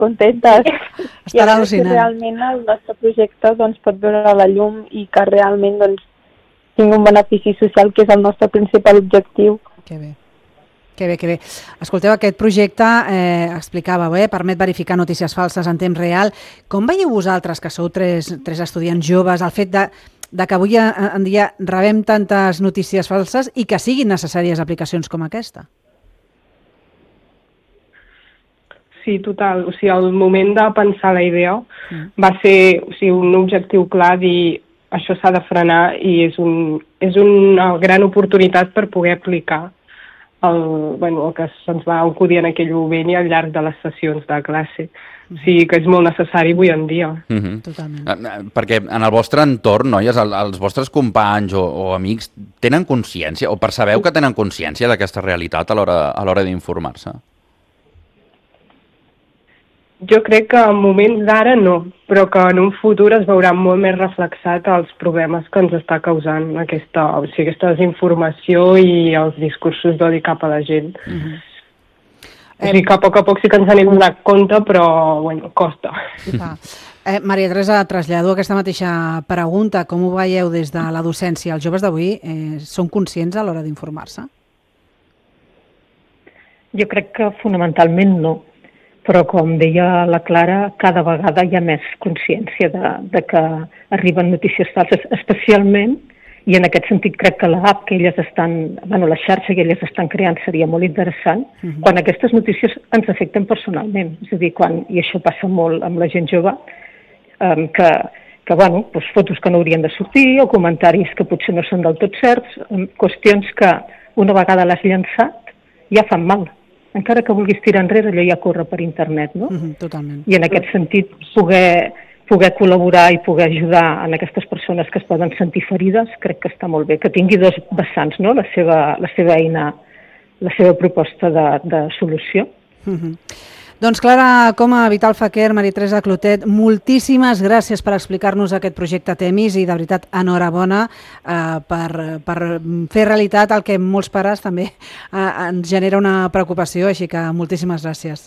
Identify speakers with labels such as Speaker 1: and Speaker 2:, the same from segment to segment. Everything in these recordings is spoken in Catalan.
Speaker 1: contentes. I
Speaker 2: Estan
Speaker 1: a veure si
Speaker 2: al·lucinant.
Speaker 1: realment el nostre projecte doncs, pot veure la llum i que realment doncs, tingui un benefici social, que és el nostre principal objectiu.
Speaker 2: Que bé. Que bé, que bé. Escolteu, aquest projecte, explicàveu, permet verificar notícies falses en temps real. Com veieu vosaltres, que sou tres estudiants joves, el fet de que avui en dia rebem tantes notícies falses i que siguin necessàries aplicacions com aquesta?
Speaker 3: Sí, total. O sigui, el moment de pensar la idea va ser un objectiu clar, dir això s'ha de frenar i és una gran oportunitat per poder aplicar el que se'ns va acudir en aquell moment i al llarg de les sessions de classe. O sigui que és molt necessari avui en dia.
Speaker 2: Totalment.
Speaker 4: Perquè en el vostre entorn, noies, els vostres companys o amics tenen consciència o percebeu que tenen consciència d'aquesta realitat a l'hora d'informar-se?
Speaker 3: Jo crec que en moments d'ara no, però que en un futur es veurà molt més reflexat els problemes que ens està causant aquesta desinformació i els discursos d'odi cap a la gent. O sigui que a poc sí que ens n'hem donat compte, però costa.
Speaker 2: Maria Teresa, trasllado aquesta mateixa pregunta. Com ho veieu des de la docència? Els joves d'avui són conscients a l'hora d'informar-se?
Speaker 5: Jo crec que fonamentalment no. Però, com deia la Clara, cada vegada hi ha més consciència de que arriben notícies falses, especialment, i en aquest sentit crec que l'app que elles la xarxa que elles estan creant seria molt interessant, quan aquestes notícies ens afecten personalment. És a dir, i això passa molt amb la gent jove, que fotos que no haurien de sortir o comentaris que potser no són del tot certs, qüestions que una vegada l'has llançat ja fan mal. Encara que vulguis tirar enrere, allò ja corre per internet, no?
Speaker 2: Totalment.
Speaker 5: I en aquest sentit, poder col·laborar i poder ajudar en aquestes persones que es poden sentir ferides, crec que està molt bé. Que tingui dos vessants, no? La seva eina, la seva proposta de solució.
Speaker 2: Doncs Clara Coma, Vital Faquer, Maria Teresa Clotet, moltíssimes gràcies per explicar-nos aquest projecte Temis i de veritat enhorabona per fer realitat el que molts pares també ens genera una preocupació, així que moltíssimes gràcies.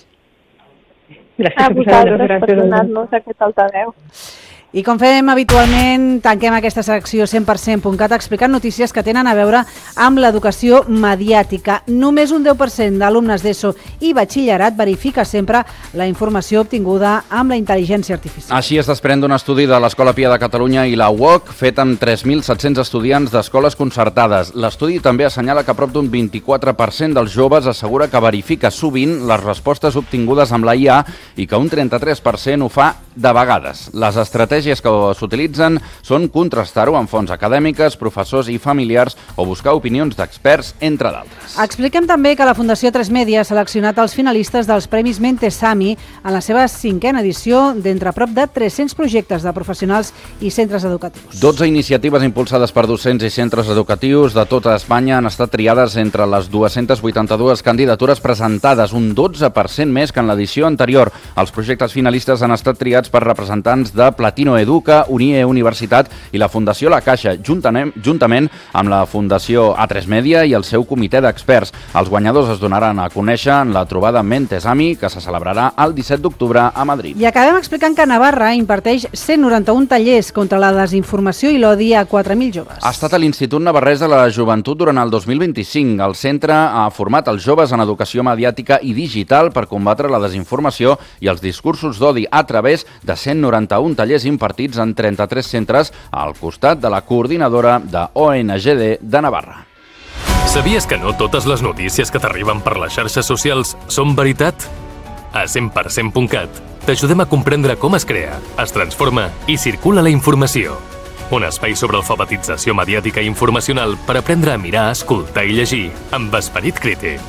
Speaker 5: Gràcies
Speaker 1: a vosaltres per donar-nos aquest altaveu.
Speaker 2: I com fem habitualment, tanquem aquesta secció 100%.cat explicant notícies que tenen a veure amb l'educació mediàtica. Només un 10% d'alumnes d'ESO i batxillerat verifica sempre la informació obtinguda amb la intel·ligència artificial.
Speaker 4: Així es desprèn d'un estudi de l'Escola Pia de Catalunya i la UOC, fet amb 3.700 estudiants d'escoles concertades. L'estudi també assenyala que prop d'un 24% dels joves assegura que verifica sovint les respostes obtingudes amb la IA i que un 33% ho fa de vegades. Les estratègies que s'utilitzen són contrastar-ho amb fonts acadèmiques, professors i familiars o buscar opinions d'experts, entre d'altres.
Speaker 2: Expliquem també que la Fundació 3 Media ha seleccionat els finalistes dels Premis Mentesami en la seva 5a edició d'entre prop de 300 projectes de professionals i centres educatius.
Speaker 4: 12 iniciatives impulsades per docents i centres educatius de tota Espanya han estat triades entre les 282 candidatures presentades, un 12% més que en l'edició anterior. Els projectes finalistes han estat triats per representants de Platino Educa, Unie Universitat i la Fundació La Caixa, juntament amb la Fundació A3 Media i el seu comitè d'experts. Els guanyadors es donaran a conèixer en la trobada Mentesami, que se celebrarà el 17 d'octubre a Madrid.
Speaker 2: I acabem explicant que Navarra imparteix 191 tallers contra la desinformació i l'odi a 4.000 joves.
Speaker 4: Ha estat a l'Institut Navarrès de la Joventut durant el 2025. El centre ha format els joves en educació mediàtica i digital per combatre la desinformació i els discursos d'odi a través de 191 tallers impartits en 33 centres al costat de la coordinadora de ONGD de Navarra.
Speaker 6: Sabies que no totes les notícies que t'arriben per les xarxes socials són veritat? A 100%.cat t'ajudem a comprendre com es crea, es transforma i circula la informació. Un espai sobre alfabetització mediàtica i informacional per aprendre a mirar, escoltar i llegir amb esperit crític.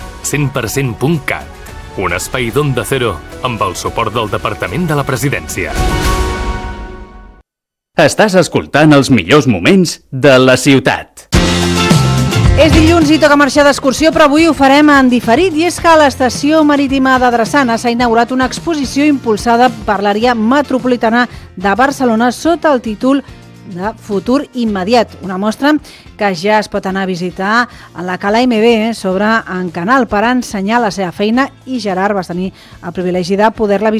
Speaker 6: 100%.cat, un espai d'Onda Cero amb el suport del Departament de la Presidència.
Speaker 7: Estàs escoltant els millors moments de la ciutat.
Speaker 2: És dilluns i toca marxar d'excursió, però avui ho farem en diferit, i és que a l'estació marítima de Drassana s'ha inaugurat una exposició impulsada per l'àrea metropolitana de Barcelona sota el títol de futur immediat. Una mostra que ja es pot anar a visitar a la Cala MB sobre en Canal per ensenyar la seva feina, i Gerard vas tenir el privilegi de poder-la visitar